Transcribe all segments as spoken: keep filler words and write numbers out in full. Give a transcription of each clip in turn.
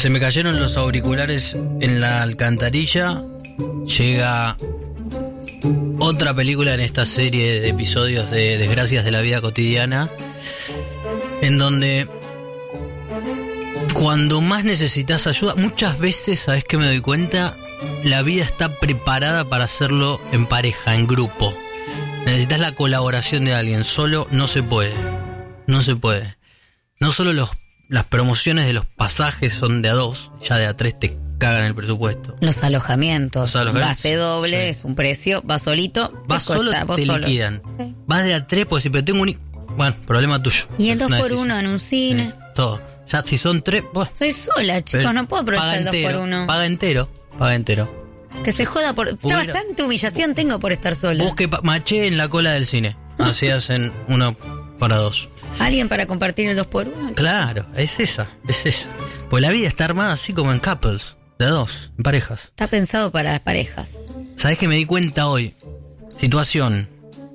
Se me cayeron los auriculares en la alcantarilla. Llega otra película en esta serie de episodios de Desgracias de la Vida Cotidiana, en donde cuando más necesitas ayuda, muchas veces, ¿sabes qué me doy cuenta? La vida está preparada para hacerlo en pareja, en grupo. Necesitas la colaboración de alguien, solo no se puede. No se puede. No solo los, las promociones de los pasajes son de a dos, ya de a tres te cagan el presupuesto. Los alojamientos, Los alojamientos, base doble, sí. Es un precio, vas solito, Vas te solo, cuesta, vos te solo. liquidan. Sí. Vas de a tres, pues si pero tengo un... Bueno, problema tuyo. Y el dos Una por decisión. uno en un cine. Sí, todo. Ya si son tres... Pues, Soy sola, chicos, pero no puedo aprovechar paga el dos entero, por uno. Paga entero, paga entero. Que se joda por... Ya Hubiera- bastante humillación tengo por estar sola. Busque pa- maché en la cola del cine. Así hacen uno para dos. ¿Alguien para compartir el dos por uno? Claro, es esa, es esa. Pues la vida está armada así como en couples, de a dos, en parejas. Está pensado para las parejas. ¿Sabés que me di cuenta hoy? Situación.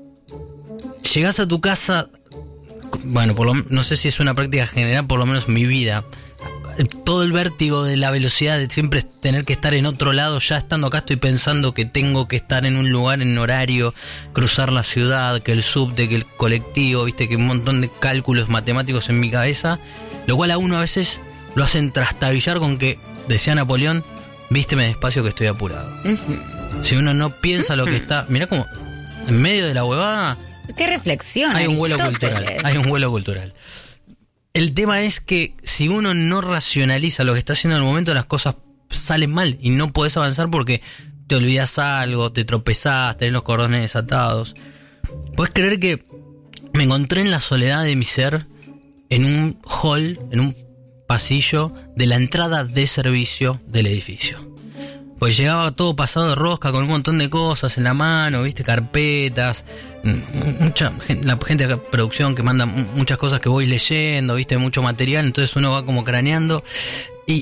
Llegás a tu casa, bueno, por lo, no sé si es una práctica general, por lo menos en mi vida. Todo el vértigo de la velocidad de siempre tener que estar en otro lado, ya estando acá estoy pensando que tengo que estar en un lugar en horario, cruzar la ciudad, que el subte, que el colectivo, viste, que un montón de cálculos matemáticos en mi cabeza, lo cual a uno a veces lo hacen trastabillar con que, decía Napoleón, vísteme despacio que estoy apurado. Uh-huh. Si uno no piensa lo que está, mirá como en medio de la huevada ¿Qué reflexión? hay un vuelo Aristóteles. cultural, hay un vuelo cultural. El tema es que si uno no racionaliza lo que está haciendo en el momento, las cosas salen mal y no podés avanzar porque te olvidás algo, te tropezás, tenés los cordones desatados. ¿Podés creer que me encontré en la soledad de mi ser, en un hall, en un pasillo de la entrada de servicio del edificio? Pues llegaba todo pasado de rosca con un montón de cosas en la mano, viste, carpetas, mucha gente, la gente de producción que manda muchas cosas que voy leyendo, viste, mucho material, entonces uno va como craneando y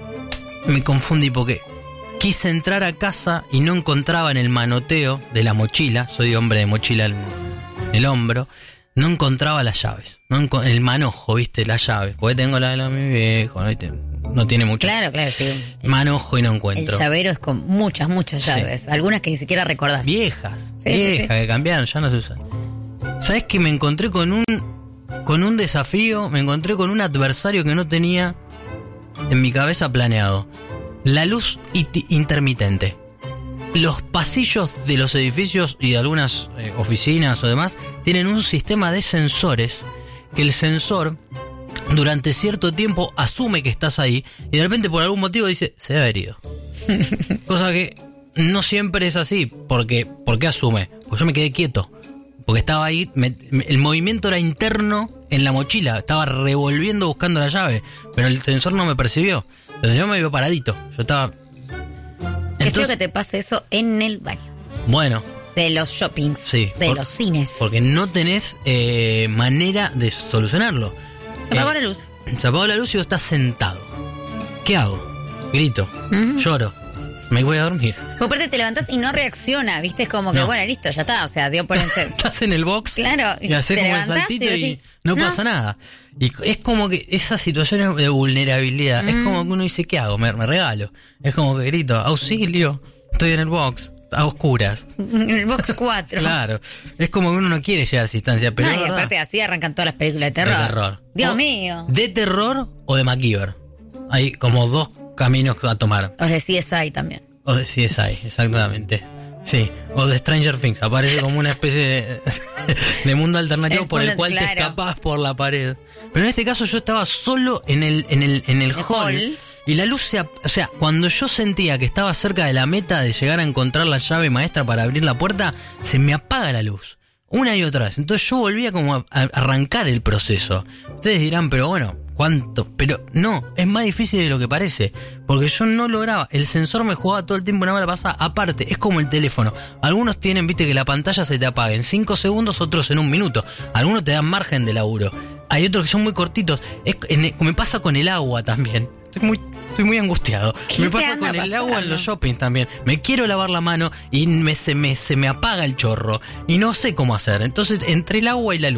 me confundí porque quise entrar a casa y no encontraba en el manoteo de la mochila, soy hombre de mochila en el hombro, no encontraba las llaves, no enco- el manojo, viste, las llaves, porque tengo la de la mi viejo, ¿no? ¿Viste? No tiene mucho. Claro, claro, sí. Manojo y no El encuentro. llavero es con muchas, muchas Sí. llaves. Algunas que ni siquiera recordás. Viejas, Sí, viejas sí, sí. que cambiaron, ya no se usan. ¿Sabes que me encontré con un con un desafío? Me encontré con un adversario que no tenía en mi cabeza planeado. La luz iti- intermitente. Los pasillos de los edificios y de algunas eh, oficinas o demás tienen un sistema de sensores que el sensor durante cierto tiempo asume que estás ahí y de repente por algún motivo dice, se debe haber ido. Cosa que no siempre es así. Porque, ¿por qué asume? Pues yo me quedé quieto. Porque estaba ahí, me- me- el movimiento era interno en la mochila. Estaba revolviendo buscando la llave. Pero el sensor no me percibió. El sensor me vio paradito. Yo estaba... Qué feo que te pase eso en el baño. Bueno, De los shoppings. sí. De por- los cines. Porque no tenés eh, manera de solucionarlo. Se apagó Eh, la luz. Se apagó la luz y vos estás sentado. ¿Qué hago? Grito. Ujú. Lloro. Me voy a dormir. Porque aparte te levantás y no reacciona, ¿viste? Es como que, No. bueno, listo, ya está. O sea, dio por vencer. Estás en el box. Claro, Y haces te como el levantás saltito y y, decís, no, no. pasa nada. Y es como que esa situación de vulnerabilidad, Mm. es como que uno dice, ¿qué hago? Me, me regalo. Es como que grito, auxilio, estoy en el box, a oscuras. En el box cuatro. Claro. Es como que uno no quiere llegar a esa instancia, pero No, es y verdad. aparte así arrancan todas las películas de terror. De terror. Dios O- mío. ¿De terror o de MacGyver? Hay como dos caminos a tomar. Os de C S I también. O de C S I, exactamente. Sí, o de Stranger Things. Aparece como una especie de, de mundo alternativo El por el mundo, cual te claro. escapás por la pared. Pero en este caso yo estaba solo en el, en el, en el, El hall, hall. y la luz se... ap- O sea, cuando yo sentía que estaba cerca de la meta de llegar a encontrar la llave maestra para abrir la puerta, se me apaga la luz. Una y otra vez. Entonces yo volvía como a, a arrancar el proceso. Ustedes dirán, pero bueno, ¿cuánto? Pero no, es más difícil de lo que parece. Porque yo no lograba. El sensor me jugaba todo el tiempo una mala pasada. Aparte, es como el teléfono. Algunos tienen, viste, que la pantalla se te apaga en cinco segundos, otros en un minuto. Algunos te dan margen de laburo. Hay otros que son muy cortitos. Es, en- me pasa con el agua también. Estoy muy... Estoy muy angustiado. ¿Qué Me te pasa anda con el pasando? agua en los shoppings también. Me quiero lavar la mano y me, se, me, se me apaga el chorro. Y no sé cómo hacer. Entonces, entre el agua y la luz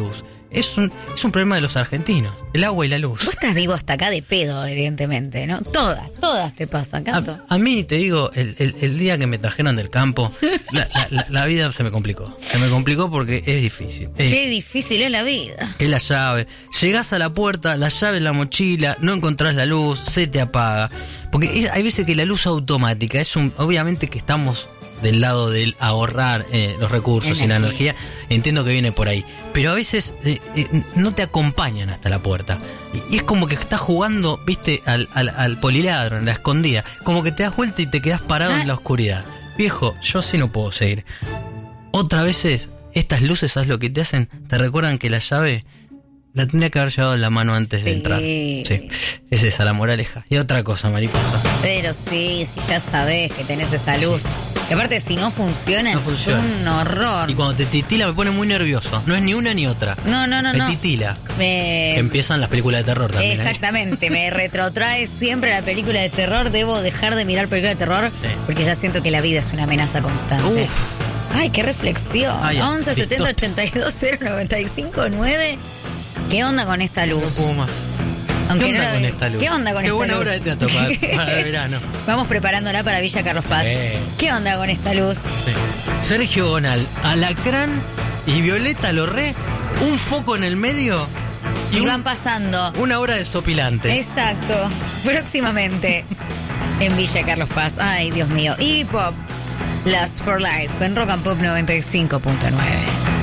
es un, es un problema de los argentinos, el agua y la luz. Vos estás vivo hasta acá de pedo, evidentemente, ¿no? Todas, todas te pasan, ¿acaso? A, a mí, te digo, el, el, el día que me trajeron del campo, la, la, la, la vida se me complicó. Se me complicó porque es difícil. Es, Qué difícil es la vida. Es la llave. Llegás a la puerta, la llave en la mochila, no encontrás la luz, se te apaga. Porque es, hay veces que la luz automática es un... Obviamente que estamos del lado del ahorrar eh, los recursos energía. y la energía, entiendo que viene por ahí. Pero a veces eh, eh, no te acompañan hasta la puerta. Y, y es como que estás jugando, viste, al, al, al poliladro, en la escondida. Como que te das vuelta y te quedás parado ah. en la oscuridad. Viejo, yo sí no puedo seguir. Otras veces, estas luces, ¿sabes lo que te hacen? Te recuerdan que la llave la tendría que haber llevado en la mano antes de sí. entrar. Sí, es esa la moraleja. Y otra cosa, mariposa. Pero sí, si ya sabés que tenés esa luz. Sí. Que aparte, si no funciona, no es funciona. un horror. Y cuando te titila me pone muy nervioso. No es ni una ni otra. No, no, no. Me no. titila. Me... Que empiezan las películas de terror también. Exactamente. ¿eh? Me retrotrae siempre la película de terror. Debo dejar de mirar películas de terror sí. porque ya siento que la vida es una amenaza constante. Uf. Ay, qué reflexión. Ay, once setenta ochenta y dos cero noventa y cinco nueve. ¿Qué onda con esta luz? No puedo más. Aunque ¿Qué onda no, con esta luz? ¿Qué onda con Qué esta buena luz? hora de teatro para, para el verano. Vamos preparándola para Villa Carlos Paz. Eh. ¿Qué onda con esta luz? Sí. Sergio Gonal, Alacrán y Violeta Lorré, un foco en el medio y, y un, van pasando. Una hora desopilante. Exacto. Próximamente en Villa Carlos Paz. Ay, Dios mío. Hip Hop. Last for Life en Rock and Pop noventa y cinco punto nueve.